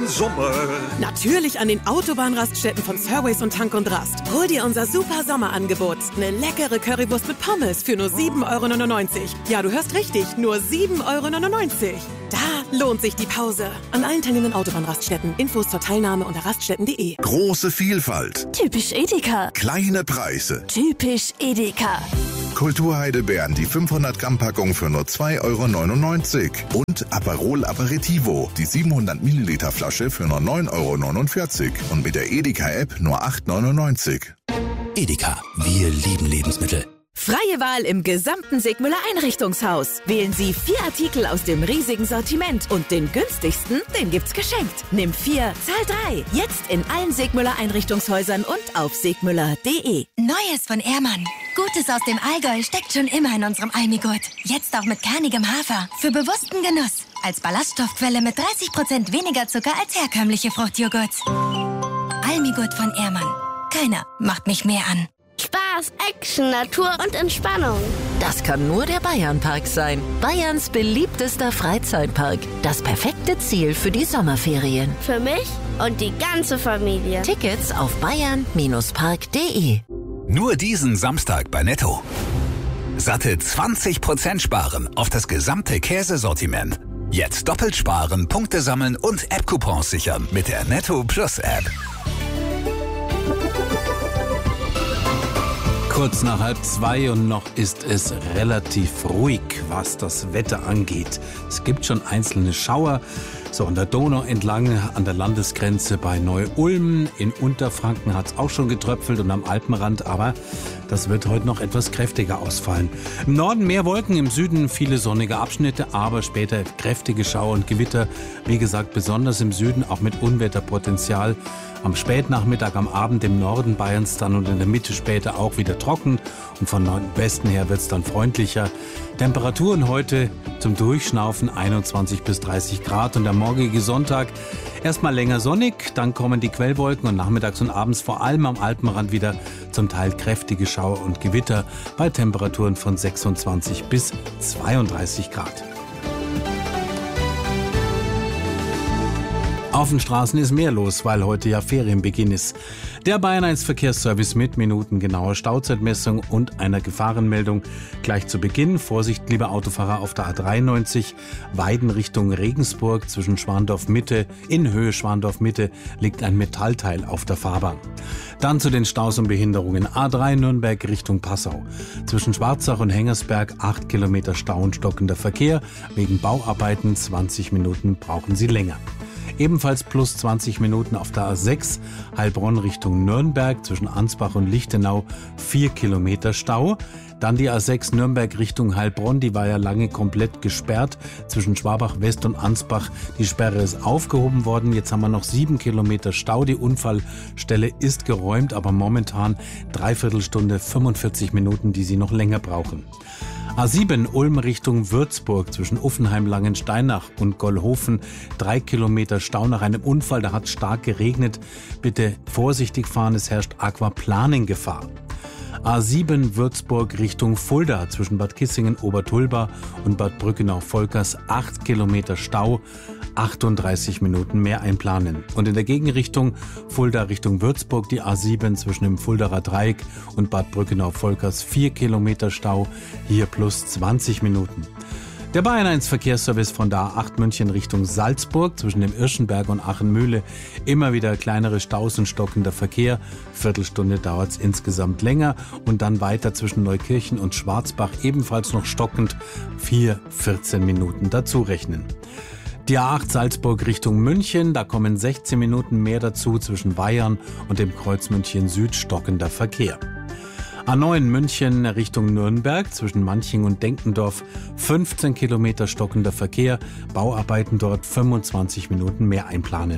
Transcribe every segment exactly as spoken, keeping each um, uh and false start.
im Sommer? Natürlich an den Autobahnraststätten von Surways und Tank und Rast. Hol dir unser super Sommerangebot. Eine leckere Currywurst mit Pommes für nur sieben Euro neunundneunzig. Ja, du hörst richtig, nur sieben Euro neunundneunzig. Da lohnt sich die Pause. An allen teilnehmenden Autobahnraststätten. Infos zur Teilnahme unter raststätten punkt de. Große Vielfalt. Typisch Edeka. Kleine Preise. Typisch Edeka. Kulturheidelbeeren, die fünfhundert Gramm Packung für nur zwei Euro neunundneunzig. Und Aperol Aperitivo, die siebenhundert Milliliter Flasche für nur neun Euro neunundvierzig. Und mit der Edeka-App nur acht Euro neunundneunzig. Edeka, wir lieben Lebensmittel. Freie Wahl im gesamten Segmüller Einrichtungshaus. Wählen Sie vier Artikel aus dem riesigen Sortiment und den günstigsten, den gibt's geschenkt. Nimm vier, zahl drei. Jetzt in allen Segmüller Einrichtungshäusern und auf segmüller punkt de. Neues von Ehrmann. Gutes aus dem Allgäu steckt schon immer in unserem Almigurt. Jetzt auch mit kernigem Hafer. Für bewussten Genuss. Als Ballaststoffquelle mit dreißig Prozent weniger Zucker als herkömmliche Fruchtjoghurts. Almigurt von Ehrmann. Keiner macht mich mehr an. Spaß, Action, Natur und Entspannung. Das kann nur der Bayernpark sein. Bayerns beliebtester Freizeitpark. Das perfekte Ziel für die Sommerferien. Für mich und die ganze Familie. Tickets auf bayern Park punkt de. Nur diesen Samstag bei Netto. Satte zwanzig Prozent sparen auf das gesamte Käsesortiment. Jetzt doppelt sparen, Punkte sammeln und App-Coupons sichern mit der Netto Plus App. Kurz nach halb zwei und noch ist es relativ ruhig, was das Wetter angeht. Es gibt schon einzelne Schauer, so an der Donau entlang, an der Landesgrenze bei Neu-Ulm. In Unterfranken hat es auch schon getröpfelt und am Alpenrand, aber das wird heute noch etwas kräftiger ausfallen. Im Norden mehr Wolken, im Süden viele sonnige Abschnitte, aber später kräftige Schauer und Gewitter. Wie gesagt, besonders im Süden auch mit Unwetterpotenzial. Am Spätnachmittag, am Abend im Norden Bayerns dann und in der Mitte später auch wieder trocken. Und von Nordwesten her wird es dann freundlicher. Temperaturen heute zum Durchschnaufen einundzwanzig bis dreißig Grad. Und der morgige Sonntag erstmal länger sonnig, dann kommen die Quellwolken und nachmittags und abends vor allem am Alpenrand wieder zum Teil kräftige Schauer und Gewitter bei Temperaturen von sechsundzwanzig bis zweiunddreißig Grad. Auf den Straßen ist mehr los, weil heute ja Ferienbeginn ist. Der Bayern eins Verkehrsservice mit minutengenauer Stauzeitmessung und einer Gefahrenmeldung gleich zu Beginn. Vorsicht, liebe Autofahrer, auf der A dreiundneunzig, Weiden Richtung Regensburg zwischen Schwandorf Mitte, in Höhe Schwandorf Mitte liegt ein Metallteil auf der Fahrbahn. Dann zu den Staus und Behinderungen. A drei Nürnberg Richtung Passau. Zwischen Schwarzach und Hengersberg acht Kilometer Stau und stockender Verkehr. Wegen Bauarbeiten zwanzig Minuten brauchen Sie länger. Ebenfalls plus zwanzig Minuten auf der A sechs, Heilbronn Richtung Nürnberg, zwischen Ansbach und Lichtenau, vier Kilometer Stau. Dann die A sechs Nürnberg Richtung Heilbronn, die war ja lange komplett gesperrt, zwischen Schwabach West und Ansbach. Die Sperre ist aufgehoben worden, jetzt haben wir noch sieben Kilometer Stau. Die Unfallstelle ist geräumt, aber momentan dreiviertel Stunde, fünfundvierzig Minuten, die Sie noch länger brauchen. A sieben Ulm Richtung Würzburg zwischen Uffenheim, Langensteinach und Gollhofen. Drei Kilometer Stau nach einem Unfall, da hat stark geregnet. Bitte vorsichtig fahren, es herrscht Aquaplaning-Gefahr. A sieben Würzburg Richtung Fulda zwischen Bad Kissingen, Obertulba und Bad Brückenau-Volkers. Acht Kilometer Stau, achtunddreißig Minuten mehr einplanen. Und in der Gegenrichtung Fulda Richtung Würzburg die A sieben zwischen dem Fuldaer Dreieck und Bad Brückenau-Volkers. Vier Kilometer Stau, hier plus zwanzig Minuten. Der Bayern eins Verkehrsservice von der A acht München Richtung Salzburg zwischen dem Irschenberg und Achenmühle. Immer wieder kleinere Staus und stockender Verkehr. Viertelstunde dauert es insgesamt länger. Und dann weiter zwischen Neukirchen und Schwarzbach ebenfalls noch stockend. Vier, vierzehn Minuten dazu rechnen. Die A acht Salzburg Richtung München, da kommen sechzehn Minuten mehr dazu zwischen Weihern und dem Kreuz München Süd stockender Verkehr. A neun München Richtung Nürnberg zwischen Manching und Denkendorf, fünfzehn Kilometer stockender Verkehr, Bauarbeiten dort fünfundzwanzig Minuten mehr einplanen.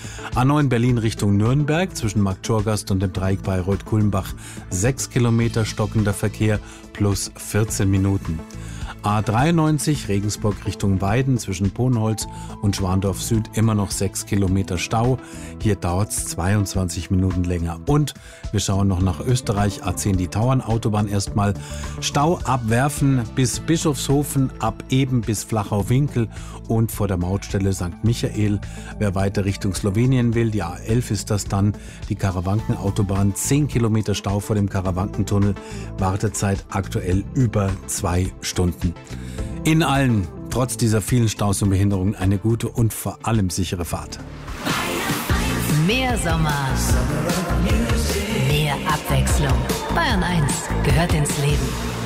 A neun Berlin Richtung Nürnberg zwischen Marktschorgast und dem Dreieck Bayreuth-Kulmbach, sechs Kilometer stockender Verkehr plus vierzehn Minuten. A dreiundneunzig Regensburg Richtung Weiden zwischen Ponholz und Schwandorf Süd immer noch sechs Kilometer Stau. Hier dauert es zweiundzwanzig Minuten länger. Und wir schauen noch nach Österreich. A zehn die Tauernautobahn erstmal. Stau ab Werfen bis Bischofshofen, ab Eben bis Flachau-Winkel und vor der Mautstelle Sankt Michael. Wer weiter Richtung Slowenien will, die A elf ist das dann. Die Karawankenautobahn, zehn Kilometer Stau vor dem Karawankentunnel. Wartezeit aktuell über zwei Stunden. In allen, trotz dieser vielen Staus und Behinderungen, eine gute und vor allem sichere Fahrt. Mehr Sommer, mehr Abwechslung. Bayern eins gehört ins Leben.